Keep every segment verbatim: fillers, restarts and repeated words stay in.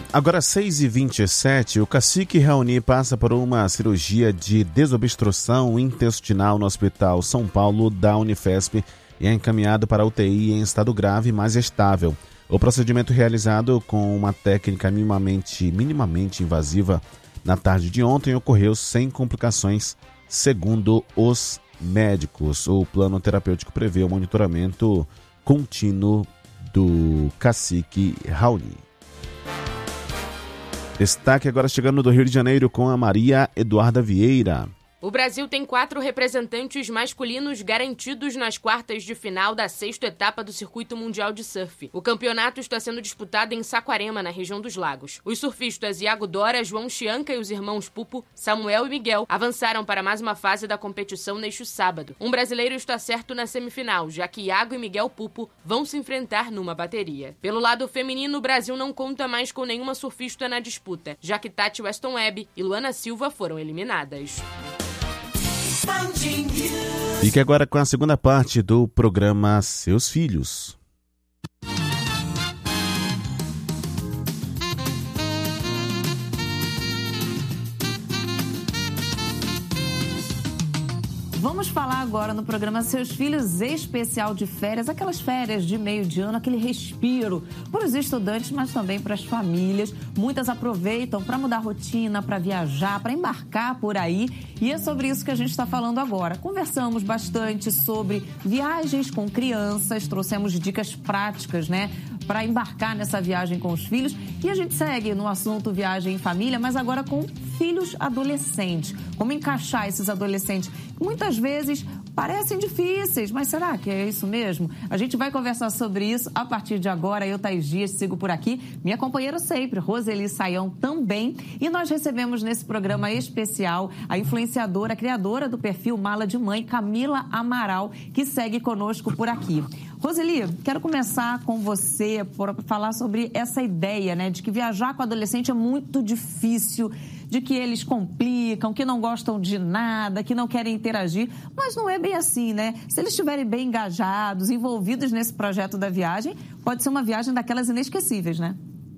Agora seis e vinte e sete, o cacique Raoni passa por uma cirurgia de desobstrução intestinal no Hospital São Paulo da Unifesp e é encaminhado para a U T I em estado grave, mas estável. O procedimento realizado com uma técnica minimamente, minimamente invasiva na tarde de ontem ocorreu sem complicações, segundo os médicos. O plano terapêutico prevê o monitoramento contínuo do cacique Raoni. Destaque agora chegando do Rio de Janeiro com a Maria Eduarda Vieira. O Brasil tem quatro representantes masculinos garantidos nas quartas de final da sexta etapa do Circuito Mundial de Surf. O campeonato está sendo disputado em Saquarema, na região dos Lagos. Os surfistas Iago Dora, João Chianca e os irmãos Pupo, Samuel e Miguel, avançaram para mais uma fase da competição neste sábado. Um brasileiro está certo na semifinal, já que Iago e Miguel Pupo vão se enfrentar numa bateria. Pelo lado feminino, o Brasil não conta mais com nenhuma surfista na disputa, já que Tati Weston Webb e Luana Silva foram eliminadas. Fique agora com a segunda parte do programa Seus Filhos. Vamos falar agora no programa Seus Filhos especial de férias, aquelas férias de meio de ano, aquele respiro para os estudantes, mas também para as famílias. Muitas aproveitam para mudar a rotina, para viajar, para embarcar por aí. E é sobre isso que a gente está falando agora. Conversamos bastante sobre viagens com crianças, trouxemos dicas práticas, né, para embarcar nessa viagem com os filhos. E a gente segue no assunto viagem em família, mas agora com filhos adolescentes. Como encaixar esses adolescentes? Muitas vezes parecem difíceis, mas será que é isso mesmo? A gente vai conversar sobre isso a partir de agora. Eu, Thaís Dias, sigo por aqui. Minha companheira sempre, Roseli Saião, também. E nós recebemos nesse programa especial a influenciadora, a criadora do perfil Mala de Mãe, Camila Amaral, que segue conosco por aqui. Roseli, quero começar com você por falar sobre essa ideia, né, de que viajar com adolescente é muito difícil, de que eles complicam, que não gostam de nada, que não querem interagir, mas não é bem assim, né? Se eles estiverem bem engajados, envolvidos nesse projeto da viagem, pode ser uma viagem daquelas inesquecíveis, né?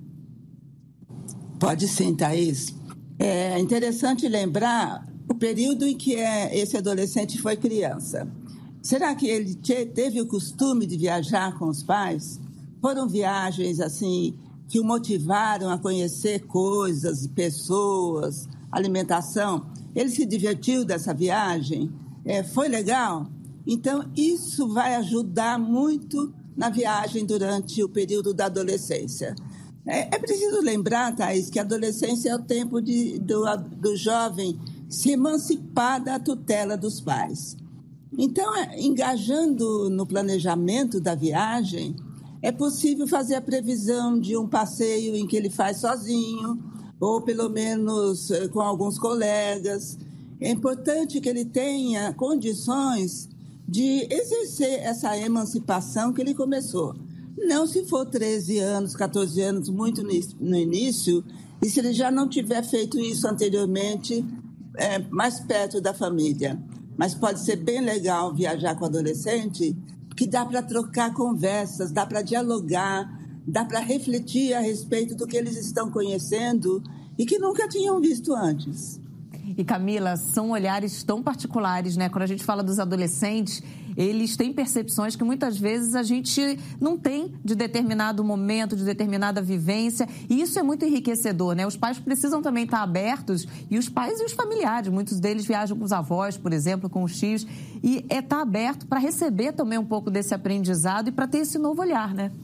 Pode sim, Thaís. É interessante lembrar o período em que esse adolescente foi criança. Será que ele teve o costume de viajar com os pais? Foram viagens, assim, que o motivaram a conhecer coisas, pessoas, alimentação? Ele se divertiu dessa viagem? É, foi legal? Então, isso vai ajudar muito na viagem durante o período da adolescência. É, é preciso lembrar, Thaís, que a adolescência é o tempo de, do, do jovem se emancipar da tutela dos pais. Então, engajando no planejamento da viagem, é possível fazer a previsão de um passeio em que ele faz sozinho, ou pelo menos com alguns colegas. É importante que ele tenha condições de exercer essa emancipação que ele começou. Não se for treze anos, catorze anos, muito no início, e se ele já não tiver feito isso anteriormente, é, mais perto da família. Mas pode ser bem legal viajar com adolescente, que dá para trocar conversas, dá para dialogar, dá para refletir a respeito do que eles estão conhecendo e que nunca tinham visto antes. E, Camila, são olhares tão particulares, né? Quando a gente fala dos adolescentes, eles têm percepções que muitas vezes a gente não tem de determinado momento, de determinada vivência. E isso é muito enriquecedor, né? Os pais precisam também estar abertos, e os pais e os familiares, muitos deles viajam com os avós, por exemplo, com os tios, e é estar aberto para receber também um pouco desse aprendizado e para ter esse novo olhar, né?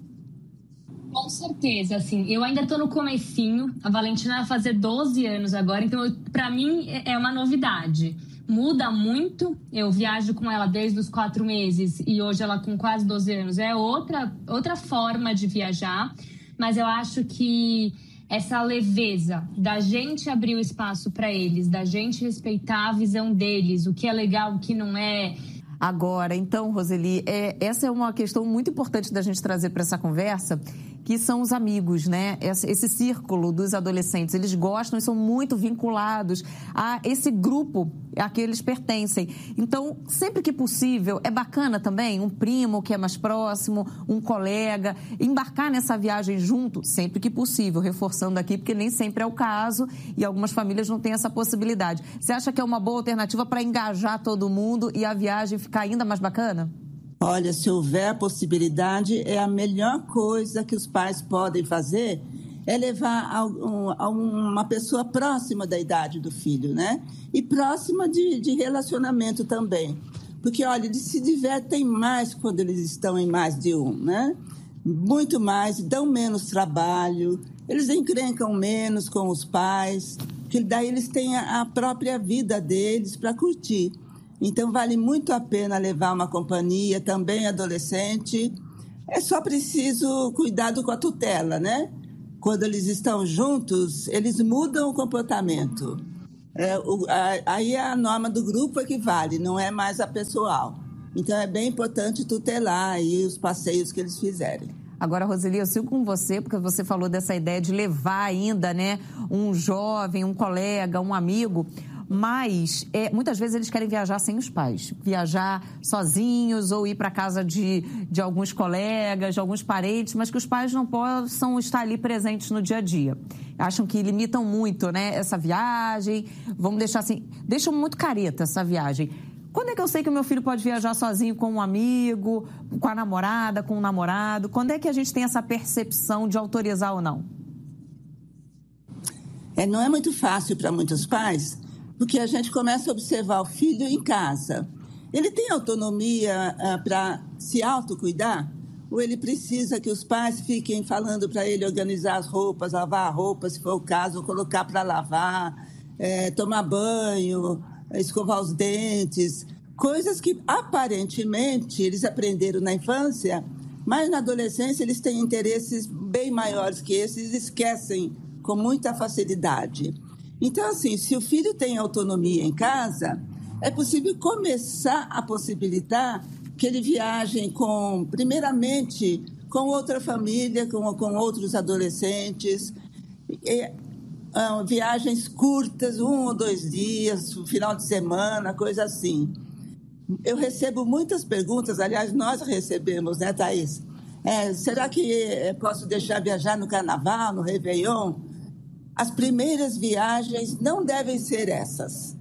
Com certeza, assim, eu ainda tô no comecinho, a Valentina vai fazer doze anos agora, então para mim é uma novidade. Muda muito, eu viajo com ela desde os quatro meses e hoje ela com quase doze anos, é outra, outra forma de viajar, mas eu acho que essa leveza da gente abrir o espaço para eles, da gente respeitar a visão deles, o que é legal, o que não é. Agora, então, Roseli, é, essa é uma questão muito importante da gente trazer para essa conversa, que são os amigos, né? Esse, esse círculo dos adolescentes, eles gostam e são muito vinculados a esse grupo a que eles pertencem. Então, sempre que possível, é bacana também um primo que é mais próximo, um colega, embarcar nessa viagem junto, sempre que possível, reforçando aqui, porque nem sempre é o caso e algumas famílias não têm essa possibilidade. Você acha que é uma boa alternativa para engajar todo mundo e a viagem ficar ainda mais bacana? Olha, se houver a possibilidade, é a melhor coisa que os pais podem fazer é levar a, um, a uma pessoa próxima da idade do filho, né? E próxima de, de relacionamento também. Porque, olha, eles se divertem mais quando eles estão em mais de um, né? Muito mais, dão menos trabalho, eles encrencam menos com os pais, porque daí eles têm a própria vida deles para curtir. Então, vale muito a pena levar uma companhia, também adolescente. É só preciso cuidado com a tutela, né? Quando eles estão juntos, eles mudam o comportamento. É, o, a, aí a norma do grupo é que vale, não é mais a pessoal. Então, é bem importante tutelar aí os passeios que eles fizerem. Agora, Roseli, eu sigo com você, porque você falou dessa ideia de levar ainda, né, um jovem, um colega, um amigo. Mas é, muitas vezes eles querem viajar sem os pais, viajar sozinhos ou ir para a casa de, de alguns colegas, de alguns parentes, mas que os pais não possam estar ali presentes no dia a dia. Acham que limitam muito, né, essa viagem, vamos deixar assim, deixam muito careta essa viagem. Quando é que eu sei que o meu filho pode viajar sozinho com um amigo, com a namorada, com um namorado? Quando é que a gente tem essa percepção de autorizar ou não? É, não é muito fácil para muitos pais, porque a gente começa a observar o filho em casa. Ele tem autonomia uh, para se autocuidar? Ou ele precisa que os pais fiquem falando para ele organizar as roupas, lavar a roupa, se for o caso, colocar para lavar, é, tomar banho, escovar os dentes, coisas que aparentemente eles aprenderam na infância, mas na adolescência eles têm interesses bem maiores que esses e esquecem com muita facilidade. Então, assim, se o filho tem autonomia em casa, é possível começar a possibilitar que ele viaje com, primeiramente, com outra família, com, com outros adolescentes, e, uh, viagens curtas, um ou dois dias, final de semana, coisa assim. Eu recebo muitas perguntas, aliás, nós recebemos, né, Thaís? É, será que posso deixar viajar no Carnaval, no Réveillon? As primeiras viagens não devem ser essas.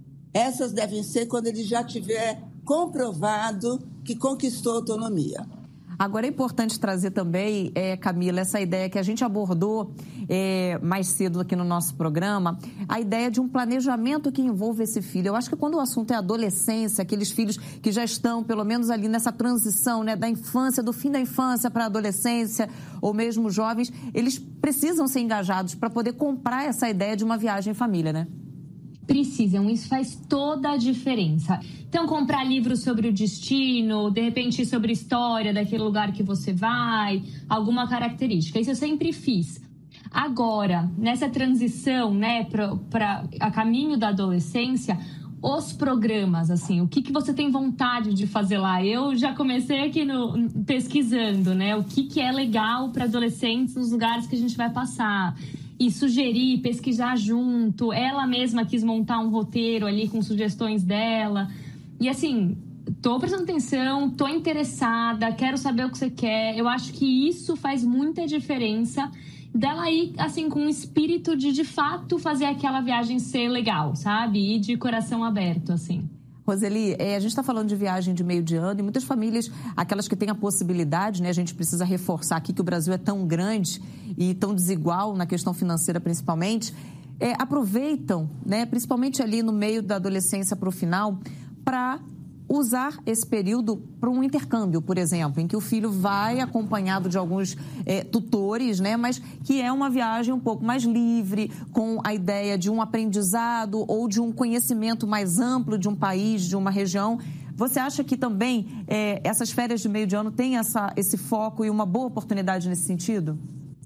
Essas devem ser quando ele já tiver comprovado que conquistou autonomia. Agora é importante trazer também, é, Camila, essa ideia que a gente abordou é, mais cedo aqui no nosso programa, a ideia de um planejamento que envolva esse filho. Eu acho que quando o assunto é adolescência, aqueles filhos que já estão, pelo menos ali nessa transição, né, da infância, do fim da infância para a adolescência, ou mesmo jovens, eles precisam ser engajados para poder comprar essa ideia de uma viagem em família, né? Precisam, isso faz toda a diferença. Então, comprar livros sobre o destino, de repente sobre a história daquele lugar que você vai, alguma característica. Isso eu sempre fiz. Agora, nessa transição, né, para a caminho da adolescência, os programas, assim, o que, que você tem vontade de fazer lá? Eu já comecei aqui no, pesquisando, né, o que, que é legal para adolescentes nos lugares que a gente vai passar. E sugerir, pesquisar junto. Ela mesma quis montar um roteiro ali com sugestões dela. E assim, tô prestando atenção, tô interessada, quero saber o que você quer. Eu acho que isso faz muita diferença dela ir, assim, com o espírito de, de fato, fazer aquela viagem ser legal, sabe? E de coração aberto, assim. Roseli, é, a gente está falando de viagem de meio de ano e muitas famílias, aquelas que têm a possibilidade, né, a gente precisa reforçar aqui que o Brasil é tão grande e tão desigual na questão financeira principalmente, é, aproveitam, né, principalmente ali no meio da adolescência para o final, para usar esse período para um intercâmbio, por exemplo, em que o filho vai acompanhado de alguns é, tutores, né, mas que é uma viagem um pouco mais livre, com a ideia de um aprendizado ou de um conhecimento mais amplo de um país, de uma região. Você acha que também é, essas férias de meio de ano têm essa, esse foco e uma boa oportunidade nesse sentido?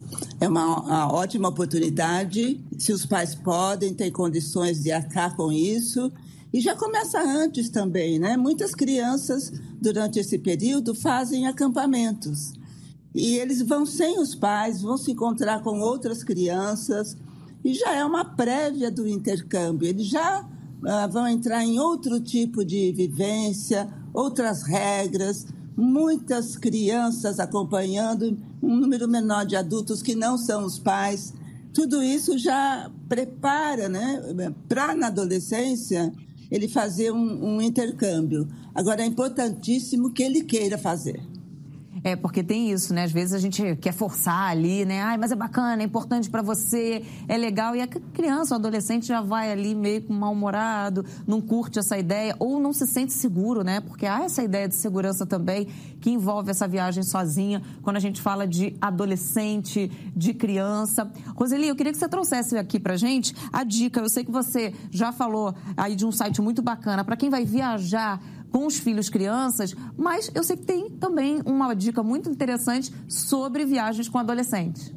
É uma, uma ótima oportunidade, se os pais podem, têm condições de arcar com isso. E já começa antes também, né? Muitas crianças, durante esse período, fazem acampamentos. e eles vão sem os pais, vão se encontrar com outras crianças, e já é uma prévia do intercâmbio. Eles já uh, vão entrar em outro tipo de vivência, outras regras, muitas crianças acompanhando, um número menor de adultos que não são os pais. Tudo isso já prepara, né, para na adolescência ele fazer um, um intercâmbio. Agora, é importantíssimo que ele queira fazer. É, porque tem isso, né? Às vezes a gente quer forçar ali, né? Ai, mas é bacana, é importante para você, é legal. E a criança, o adolescente já vai ali meio com mal-humorado, não curte essa ideia ou não se sente seguro, né? Porque há essa ideia de segurança também que envolve essa viagem sozinha, quando a gente fala de adolescente, de criança. Roseli, eu queria que você trouxesse aqui pra gente a dica. Eu sei que você já falou aí de um site muito bacana para quem vai viajar com os filhos crianças, mas eu sei que tem também uma dica muito interessante sobre viagens com adolescentes.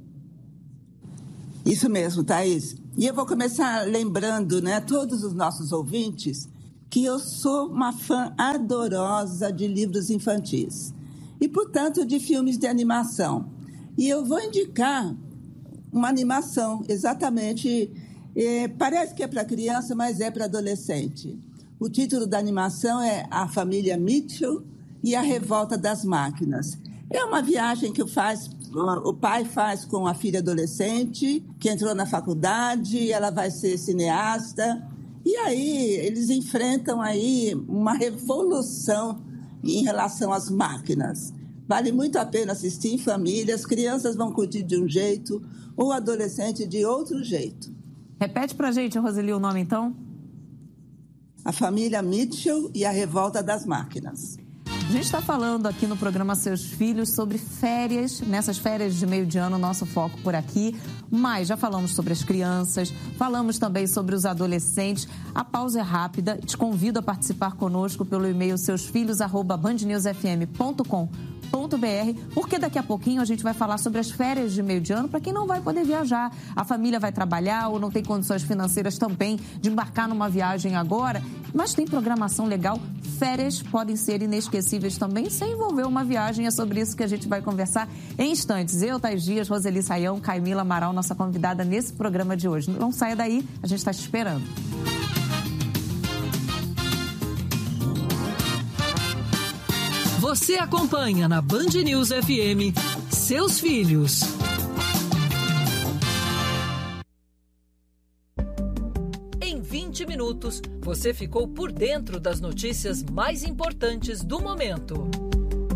Isso mesmo, Thaís. E eu vou começar lembrando, né, todos os nossos ouvintes, que eu sou uma fã ardorosa de livros infantis e, portanto, de filmes de animação. E eu vou indicar uma animação, exatamente, eh, parece que é para criança, mas é para adolescente. O título da animação é A Família Mitchell e a Revolta das Máquinas. É uma viagem que o, faz, o pai faz com a filha adolescente, que entrou na faculdade, ela vai ser cineasta. E aí eles enfrentam aí uma revolução em relação às máquinas. Vale muito a pena assistir em família, as crianças vão curtir de um jeito, o adolescente de outro jeito. Repete pra gente, Roseli, o nome então? A Família Mitchell e a Revolta das Máquinas. A gente está falando aqui no programa Seus Filhos sobre férias, nessas férias de meio de ano, nosso foco por aqui. Mas já falamos sobre as crianças, falamos também sobre os adolescentes. A pausa é rápida, te convido a participar conosco pelo e-mail seusfilhos arroba band news f m ponto com ponto b r, porque daqui a pouquinho a gente vai falar sobre as férias de meio de ano para quem não vai poder viajar. A família vai trabalhar ou não tem condições financeiras também de embarcar numa viagem agora, mas tem programação legal. Férias podem ser inesquecíveis também, sem envolver uma viagem. É sobre isso que a gente vai conversar em instantes. Eu, Thais Dias, Roseli Saião, Caimila Amaral, nossa convidada nesse programa de hoje. Não saia daí, a gente está te esperando. Você acompanha na Band News F M Seus Filhos. Em vinte minutos, você ficou por dentro das notícias mais importantes do momento.